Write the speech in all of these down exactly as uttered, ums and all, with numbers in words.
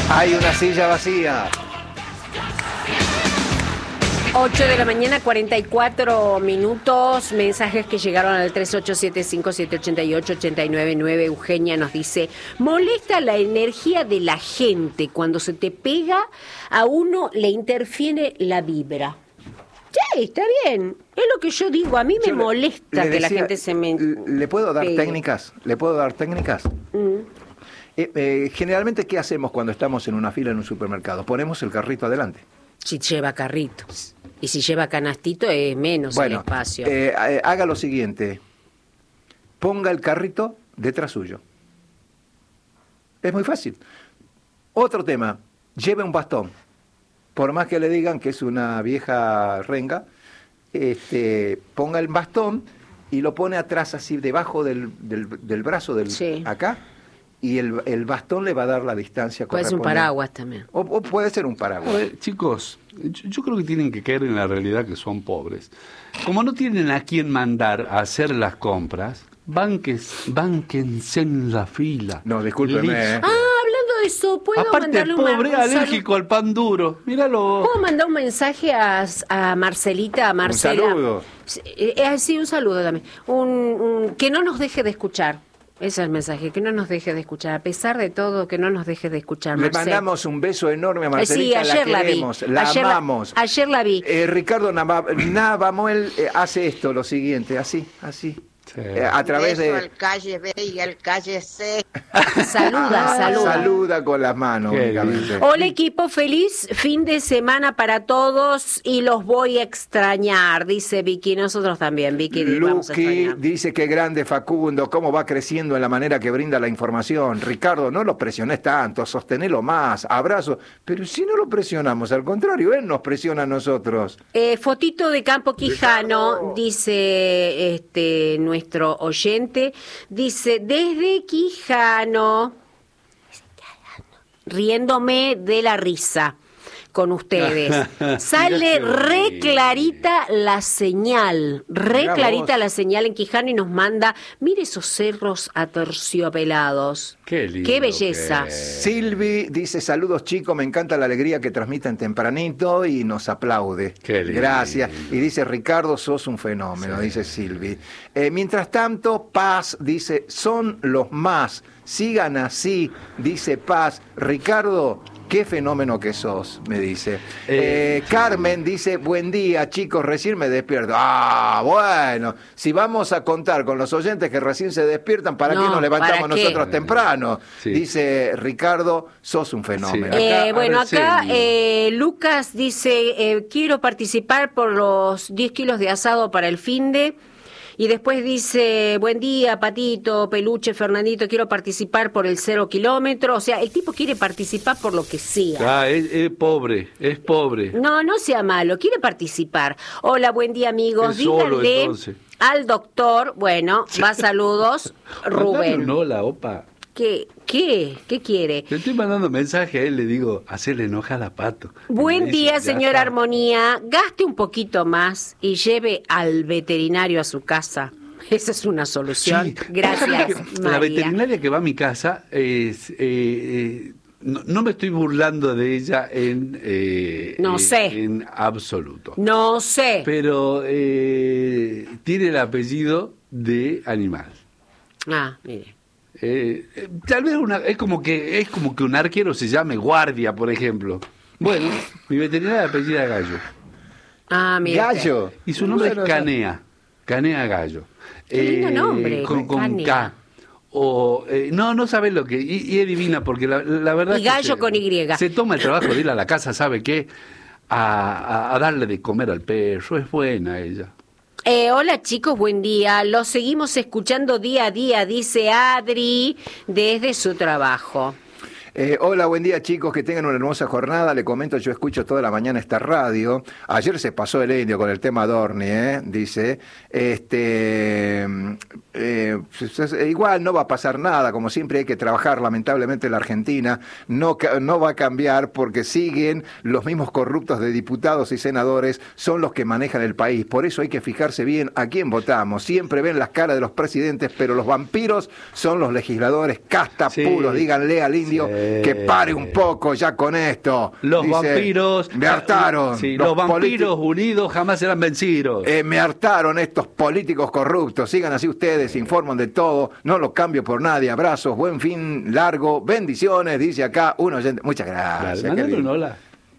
Hay una silla vacía. ocho de la mañana, cuarenta y cuatro minutos. Mensajes que llegaron al tres ocho siete cinco siete ocho ocho ocho nueve nueve. Eugenia nos dice: molesta la energía de la gente. Cuando se te pega, a uno le interfiere la vibra. Sí, está bien. Es lo que yo digo. A mí me Yo le- molesta le que la decía, gente se me ¿Le puedo dar pegue. técnicas? ¿Le puedo dar técnicas? Mm. Eh, eh, generalmente, ¿qué hacemos cuando estamos en una fila en un supermercado? Ponemos el carrito adelante. Si lleva carrito. Y si lleva canastito es menos el Bueno, espacio. eh, eh, haga lo siguiente. Ponga el carrito detrás suyo. Es muy fácil. Otro tema. Lleve un bastón. Por más que le digan que es una vieja renga, este, ponga el bastón y lo pone atrás, así, debajo del, del, del brazo, del, Sí. acá, y el, el bastón le va a dar la distancia Puede ser un correspondiente. paraguas también. O, o puede ser un paraguas. A ver, chicos, yo, yo creo que tienen que caer en la realidad que son pobres. Como no tienen a quién mandar a hacer las compras, banques, bánquense en la fila. No, discúlpeme. Listo. eh. Ah, hablando de eso, ¿puedo Aparte, mandarle un, pobre, un saludo? alérgico al pan duro. Míralo. ¿Puedo mandar un mensaje a, a Marcelita, a Marcela? Un saludo. Sí, eh, sí, un saludo también. Un, un- que no nos deje de escuchar. Ese es el mensaje, que no nos deje de escuchar. A pesar de todo, que no nos deje de escuchar, Le Marcel. mandamos un beso enorme a Eh, Marcelita, sí, ayer la la, vi. queremos, la, ayer amamos. La, ayer la vi. Eh, Ricardo Nava- Navamuel eh, hace esto, lo siguiente, así, así. Sí. Eh, a través Beso de... al calle B y al calle C. Saluda, saluda. Saluda con las manos, Qué únicamente. lindo. Hola equipo, feliz fin de semana para todos y los voy a extrañar, dice Vicky. Nosotros también, Vicky, vamos a Luqui extrañar. dice que grande Facundo, cómo va creciendo en la manera que brinda la información. Ricardo, no lo presiones tanto, sostenelo más, abrazo. Pero si no lo presionamos, al contrario, él nos presiona a nosotros. Eh, fotito de Campo Quijano, Ricardo. dice este nuestro oyente, dice, desde Quijano, riéndome de la risa con ustedes. Sale Mirá qué re bonito. clarita la señal, re Mirá clarita vos. la señal en Quijano y nos manda, mire esos cerros aterciopelados. Qué lindo Qué belleza. que es. Silvi dice, saludos chicos, me encanta la alegría que transmiten tempranito y nos aplaude. Qué lindo. Gracias. Y dice, Ricardo, sos un fenómeno, Sí. dice Silvi. Eh, mientras tanto, Paz dice, son los más, sigan así, dice Paz. Ricardo, qué fenómeno que sos, me dice. Eh, Eh, Carmen dice, buen día chicos, recién me despierto. Ah, bueno, si vamos a contar con los oyentes que recién se despiertan, ¿para No, qué nos levantamos ¿para qué? nosotros temprano? Sí. Dice Ricardo, sos un fenómeno. Sí. Eh, Acá, bueno, acá Araceli. eh, Lucas dice, eh, quiero participar por los diez kilos de asado para el finde. Y después dice, buen día, Patito, Peluche, Fernandito, quiero participar por el cero kilómetro. O sea, el tipo quiere participar por lo que sea. Ah, es, es pobre, es pobre. No, no sea malo, quiere participar. Hola, buen día, amigos. Él solo, Díganle entonces. al doctor, bueno, va saludos, Mandale Rubén. un hola, opa. ¿Qué? ¿Qué? ¿Qué quiere? Le estoy mandando mensaje a él, le digo, hacerle enojar a Pato. Y Buen me dice, día, "Ya señora está". Armonía. Gaste un poquito más y lleve al veterinario a su casa. Esa es una solución. Sí. Gracias, La María. veterinaria que va a mi casa es... eh, eh, no, no me estoy burlando de ella en... eh, No eh, sé. En absoluto. No sé. Pero eh, tiene el apellido de animal. Ah, mire. Eh, eh, tal vez una, es como que es como que un arquero se llame guardia, por ejemplo. Bueno, mi veterinaria apellida Gallo. Ah, mire. Gallo. Y su nombre Bueno, es Canea. Canea Gallo. Qué lindo nombre, Con, con Canea. K. O, eh, no, no sabes lo que... Y, y es divina porque la, la verdad... Y es que Gallo se- con Y. Se toma el trabajo de ir a la casa, ¿sabe qué? A, a- a darle de comer al perro. Es buena ella. Eh, hola chicos, buen día. Los seguimos escuchando día a día, dice Adri, desde su trabajo. Eh, hola, buen día chicos, que tengan una hermosa jornada. Le comento, yo escucho toda la mañana esta radio. Ayer se pasó el indio con el tema Dorni, ¿eh? Dice, este, eh, pues, igual no va a pasar nada, como siempre hay que trabajar, lamentablemente la Argentina no, ca- no va a cambiar porque siguen los mismos corruptos de diputados y senadores, son los que manejan el país. Por eso hay que fijarse bien a quién votamos. Siempre ven las caras de los presidentes, pero los vampiros son los legisladores, casta Sí. puros, díganle al indio. Sí. Eh. que pare un poco ya con esto. Los Dice, vampiros. me hartaron. Sí, los, los vampiros politi- unidos jamás serán vencidos. Eh, me hartaron estos políticos corruptos. Sigan así ustedes, informan de todo. No los cambio por nadie. Abrazos, buen fin largo, bendiciones. Dice acá un oyente. Muchas gracias. Claro, mándale un hola.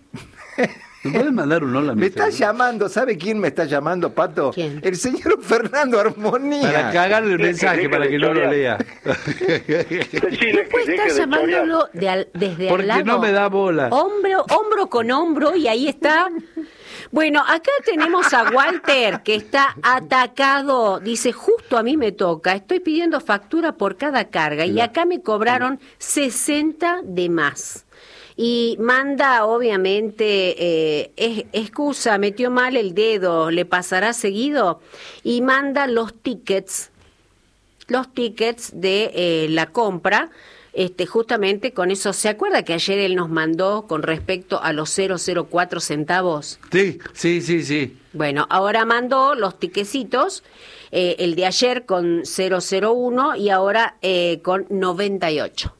¿Me pueden mandar un hola? Me está celular? llamando, ¿sabe quién me está llamando, Pato? ¿Quién? El señor Fernando Armonía. Para cagarle el mensaje, para que no lo lea. Después está llamándolo de al- desde Porque al lado. no me da bola. Hombro, hombro con hombro y ahí está. Bueno, acá tenemos a Walter que está atacado. Dice, justo a mí me toca. Estoy pidiendo factura por cada carga y acá me cobraron sesenta de más. Y manda, obviamente, eh, es, excusa, metió mal el dedo, le pasará seguido. Y manda los tickets, los tickets de eh, la compra, este, justamente con eso. ¿Se acuerda que ayer él nos mandó con respecto a los cero cero cuatro centavos? Sí, sí, sí, sí. Bueno, ahora mandó los tiquecitos, eh, el de ayer con cero cero uno y ahora eh, con noventa y ocho.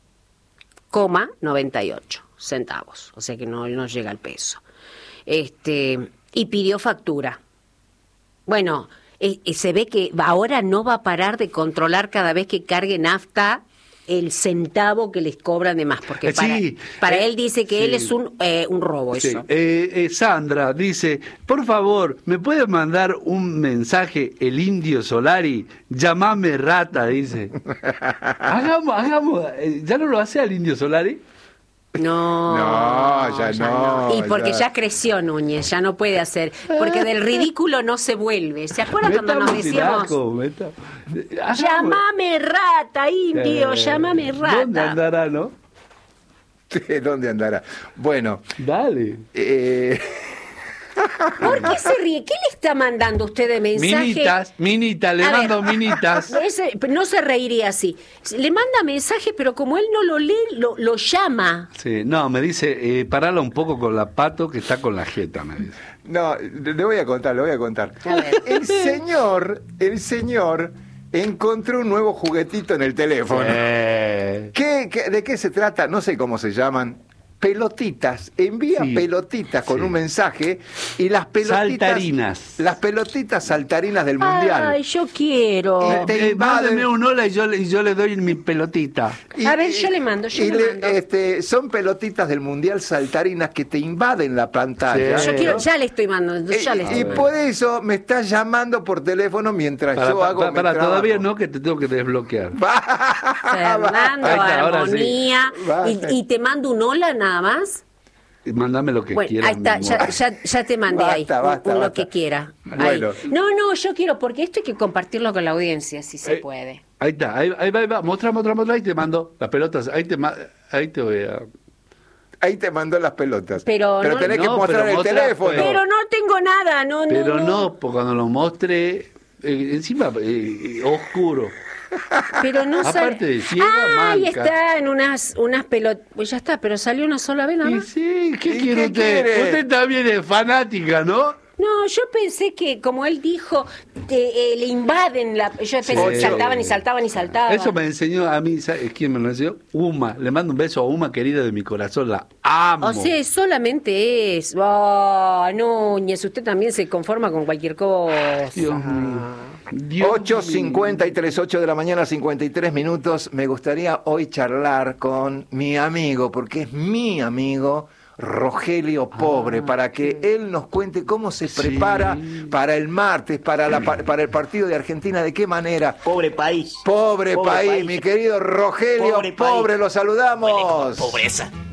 Coma noventa y ocho centavos, o sea que no, no llega al peso. Este, y pidió factura. Bueno, eh, eh, se ve que ahora no va a parar de controlar cada vez que cargue nafta el centavo que les cobran de más, porque Eh, para, sí, para eh, él dice que sí. él es un, eh, un robo Sí. eso. Eh, eh, Sandra dice, por favor, ¿me puede mandar un mensaje el Indio Solari? Llamame rata, dice. hagamos, hagamos, eh, ¿ya no lo hace al Indio Solari? No, No, ya no, Y porque ya. ya creció Núñez, ya no puede hacer, porque del ridículo no se vuelve. ¿Se acuerdan cuando nos Metamos decíamos, tiraco, meta- hagamos- llamame rata, indio, Eh, llamame rata? ¿Dónde andará, no? ¿Dónde andará? Bueno, Dale. eh, ¿Por qué se ríe? ¿Qué le está mandando usted de mensaje? Minitas, minitas, le A ver. mando minitas. Ese- no se reiría así. Le manda mensaje, pero como él no lo lee, lo, lo llama. Sí, no, me dice, eh, parala un poco con la Pato que está con la jeta, me dice. no, le voy a contar, le voy a contar. A ver. El señor, el señor encontró un nuevo juguetito en el teléfono. Eh, ¿Qué, qué- de qué se trata? No sé cómo se llaman. Pelotitas, envía Sí, pelotitas con sí. un mensaje y las pelotitas Saltarinas. las pelotitas saltarinas del mundial. Ay, yo quiero. Y te eh, invaden- mándeme un hola y yo, le- y yo le doy mi pelotita. Y- A ver, y- yo le mando, yo y le mando. Este, son pelotitas del mundial saltarinas que te invaden la pantalla. Sí. Yo quiero, ya le estoy mandando, ya le Eh, estoy y mandando. por eso me está llamando por teléfono mientras Para, yo pa- hago pa- mi para, trabajo. todavía no, que te tengo que desbloquear. Fernando, Ahí está, ahora sí. armonía. Va. Y, y te mando un hola nada más. Mándame lo que Bueno, quieras. ahí está, mi ya, amor. ya, ya te mandé Basta, ahí. un- basta, un lo basta. que quiera. Ahí. Bueno. No, no, yo quiero, porque esto hay que compartirlo con la audiencia, si se Eh, puede. Ahí está, ahí, ahí va, ahí va. Mostrá, mostrá, mostrá, ahí te mando las pelotas. Ahí te, ma- ahí te voy a... Ahí te mandó las pelotas. Pero no- tenés que No, mostrar pero el mostra, teléfono. pues. Pero no tengo nada, no, no. Pero no, porque cuando lo mostré, eh, encima eh, oscuro. Pero no Aparte sale. de ciega, ah, ahí manca. está, en unas, unas pelotas. Pues ya está, pero salió una sola vez nada Y más. sí, ¿qué ¿Y quiere qué usted? quiere? Usted también es fanática, ¿no? No, yo pensé que, como él dijo, te, eh, le invaden la. Yo pensé que Sí. saltaban y saltaban y saltaban. Eso me enseñó a mí, ¿sabes quién me lo enseñó? Uma. Le mando un beso a Uma, querida de mi corazón, la amo. O sea, solamente es. Oh, Núñez, usted también se conforma con cualquier cosa. Dios mío. Dios ocho mío. cincuenta y tres, ocho de la mañana, cincuenta y tres minutos. Me gustaría hoy charlar con mi amigo, porque es mi amigo, Rogelio Pobre, Ah, para que él nos cuente cómo se Sí. prepara para el martes, para, la, pa- para el partido de Argentina, de qué manera. Pobre país. Pobre, Pobre país, país. mi querido Rogelio Pobre Pobre, país. lo saludamos. Pobreza.